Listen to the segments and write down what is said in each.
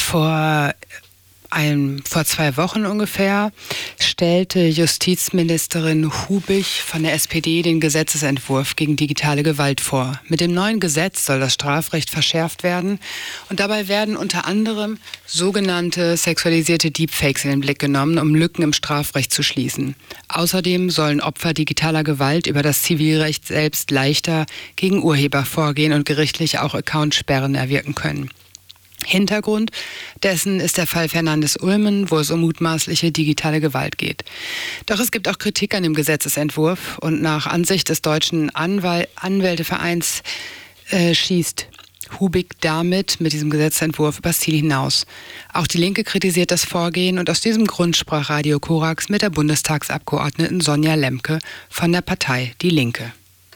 Vor 2 Wochen ungefähr stellte Justizministerin Hubig von der SPD den Gesetzesentwurf gegen digitale Gewalt vor. Mit dem neuen Gesetz soll das Strafrecht verschärft werden und dabei werden unter anderem sogenannte sexualisierte Deepfakes in den Blick genommen, um Lücken im Strafrecht zu schließen. Außerdem sollen Opfer digitaler Gewalt über das Zivilrecht selbst leichter gegen Urheber vorgehen und gerichtlich auch Accountsperren erwirken können. Hintergrund dessen ist der Fall Fernandes-Ulmen, wo es um mutmaßliche digitale Gewalt geht. Doch es gibt auch Kritik an dem Gesetzesentwurf und nach Ansicht des Deutschen Anwältevereins schießt Hubig mit diesem Gesetzentwurf übers Ziel hinaus. Auch die Linke kritisiert das Vorgehen und aus diesem Grund sprach Radio Korax mit der Bundestagsabgeordneten Sonja Lemke von der Partei Die Linke.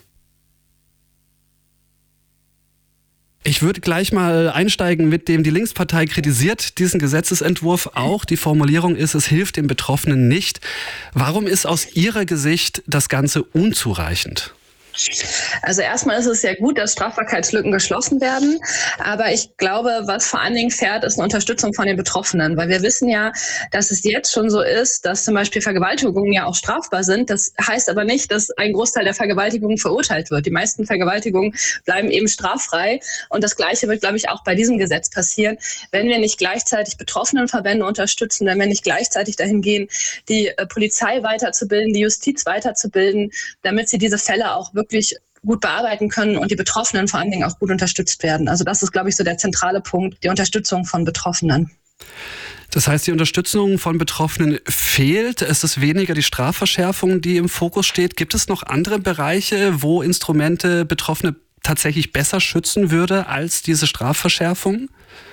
Ich würde gleich mal einsteigen mit dem, die Linkspartei kritisiert diesen Gesetzesentwurf auch. Die Formulierung ist, es hilft den Betroffenen nicht. Warum ist aus Ihrer Sicht das Ganze unzureichend? Also erstmal ist es sehr gut, dass Strafbarkeitslücken geschlossen werden. Aber ich glaube, was vor allen Dingen fehlt, ist eine Unterstützung von den Betroffenen. Weil wir wissen ja, dass es jetzt schon so ist, dass zum Beispiel Vergewaltigungen ja auch strafbar sind. Das heißt aber nicht, dass ein Großteil der Vergewaltigungen verurteilt wird. Die meisten Vergewaltigungen bleiben eben straffrei. Und das Gleiche wird, glaube ich, auch bei diesem Gesetz passieren, wenn wir nicht gleichzeitig Betroffenenverbände unterstützen, wenn wir nicht gleichzeitig dahin gehen, die Polizei weiterzubilden, die Justiz weiterzubilden, damit sie diese Fälle auch wirklich gut bearbeiten können und die Betroffenen vor allen Dingen auch gut unterstützt werden. Also das ist, glaube ich, so der zentrale Punkt, die Unterstützung von Betroffenen. Das heißt, die Unterstützung von Betroffenen fehlt. Es ist weniger die Strafverschärfung, die im Fokus steht. Gibt es noch andere Bereiche, wo Instrumente Betroffene tatsächlich besser schützen würde als diese Strafverschärfung?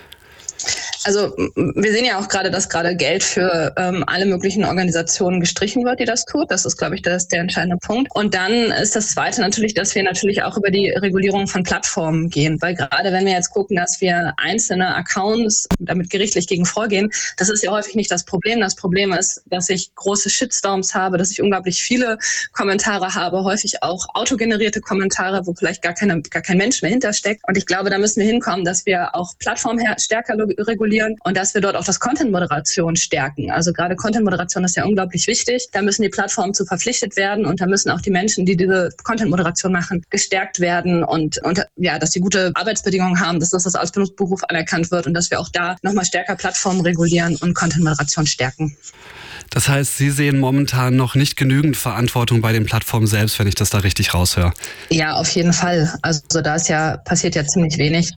Also wir sehen ja auch gerade, dass gerade Geld für alle möglichen Organisationen gestrichen wird, die das tut. Das ist, glaube ich, der entscheidende Punkt. Und dann ist das Zweite natürlich, dass wir natürlich auch über die Regulierung von Plattformen gehen. Weil gerade wenn wir jetzt gucken, dass wir einzelne Accounts damit gerichtlich gegen vorgehen, das ist ja häufig nicht das Problem. Das Problem ist, dass ich große Shitstorms habe, dass ich unglaublich viele Kommentare habe, häufig auch autogenerierte Kommentare, wo vielleicht gar kein Mensch mehr hintersteckt. Und ich glaube, da müssen wir hinkommen, dass wir auch Plattformen stärker regulieren und dass wir dort auch das Content-Moderation stärken. Also gerade Content-Moderation ist ja unglaublich wichtig. Da müssen die Plattformen zu verpflichtet werden und da müssen auch die Menschen, die diese Content-Moderation machen, gestärkt werden und ja, dass sie gute Arbeitsbedingungen haben, dass das als Beruf anerkannt wird und dass wir auch da nochmal stärker Plattformen regulieren und Content-Moderation stärken. Das heißt, Sie sehen momentan noch nicht genügend Verantwortung bei den Plattformen selbst, wenn ich das da richtig raushöre. Ja, auf jeden Fall. Also da passiert ja ziemlich wenig.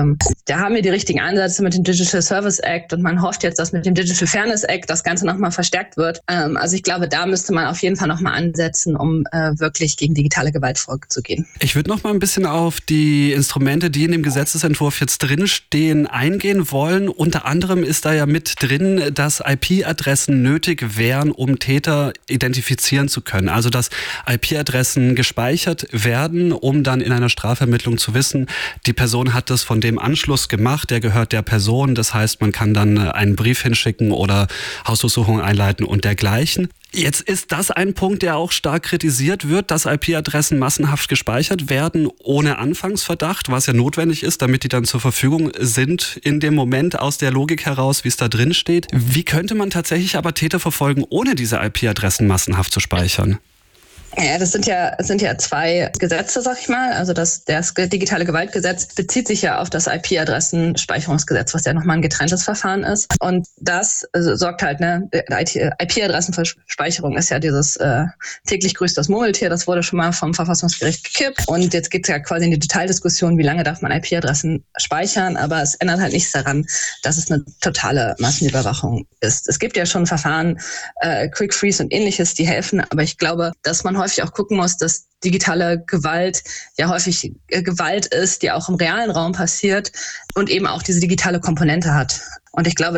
Da haben wir die richtigen Ansätze mit dem Digital Service Act und man hofft jetzt, dass mit dem Digital Fairness Act das Ganze nochmal verstärkt wird. Also ich glaube, da müsste man auf jeden Fall nochmal ansetzen, um wirklich gegen digitale Gewalt vorzugehen. Ich würde noch mal ein bisschen auf die Instrumente, die in dem Gesetzesentwurf jetzt drinstehen, eingehen wollen. Unter anderem ist da ja mit drin, dass IP-Adressen nötig wären, um Täter identifizieren zu können. Also dass IP-Adressen gespeichert werden, um dann in einer Strafvermittlung zu wissen, die Person hat das von dem Anschluss gemacht, der gehört der Person. Das heißt, man kann dann einen Brief hinschicken oder Hausdurchsuchungen einleiten und dergleichen. Jetzt ist das ein Punkt, der auch stark kritisiert wird, dass IP-Adressen massenhaft gespeichert werden ohne Anfangsverdacht, was ja notwendig ist, damit die dann zur Verfügung sind in dem Moment aus der Logik heraus, wie es da drin steht. Wie könnte man tatsächlich aber Täter verfolgen, ohne diese IP-Adressen massenhaft zu speichern? Ja, das sind ja zwei Gesetze, sag ich mal. Also das digitale Gewaltgesetz bezieht sich ja auf das IP-Adressenspeicherungsgesetz, was ja nochmal ein getrenntes Verfahren ist. Und das sorgt halt, IP-Adressenspeicherung ist ja dieses täglich grüßt das Murmeltier, das wurde schon mal vom Verfassungsgericht gekippt. Und jetzt geht's ja quasi in die Detaildiskussion, wie lange darf man IP-Adressen speichern, aber es ändert halt nichts daran, dass es eine totale Massenüberwachung ist. Es gibt ja schon Verfahren, Quick Freeze und ähnliches, die helfen, aber ich glaube, dass man häufig auch gucken muss, dass digitale Gewalt ja häufig Gewalt ist, die auch im realen Raum passiert und eben auch diese digitale Komponente hat. Und ich glaube,